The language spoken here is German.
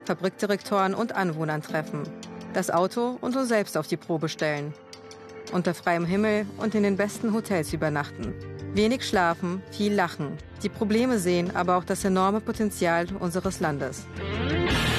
Fabrikdirektoren und Anwohnern treffen, das Auto und uns selbst auf die Probe stellen, unter freiem Himmel und in den besten Hotels übernachten. Wenig schlafen, viel lachen, die Probleme sehen, aber auch das enorme Potenzial unseres Landes.